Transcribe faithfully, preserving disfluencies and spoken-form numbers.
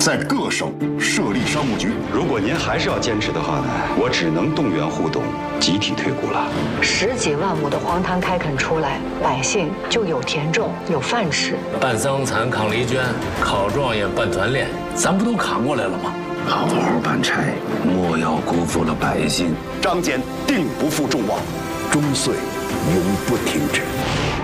在各省设立商务局。 如果您还是要坚持的话呢，我只能动员互动，集体退股了。 十几万亩的荒滩开垦出来，百姓就有田种，有饭吃。 办桑蚕、扛犁圈、考状元、办团练，咱不都扛过来了吗？ 好好办差，莫要辜负了百姓。 张俭定不负众望， 终岁永不停止。